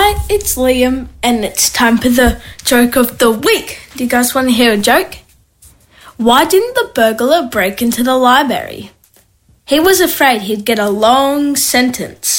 Hi, it's Liam, and it's time for the joke of the week. Do you guys want to hear a joke? Why didn't the burglar break into the library? He was afraid he'd get a long sentence.